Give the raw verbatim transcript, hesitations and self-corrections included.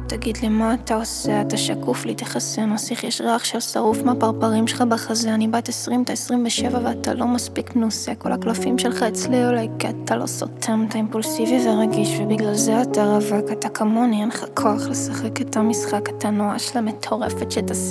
תגיד לי מה אתה עושה, אתה שקוף לי, תחסן, נוסיך יש ריח של שרוף מהפרפרים שלך בחזה. אני בת עשרים, אתה עשרים ושבע ואתה לא מספיק נוסע. כל הקלפים שלך אצלי אולי כי אתה לא סותם. אתה אימפולסיבי ורגיש ובגלל זה אתה רווק. אתה כמוני, אין לך כוח לשחק את המשחק. אתה נואש למטורפת שתעשי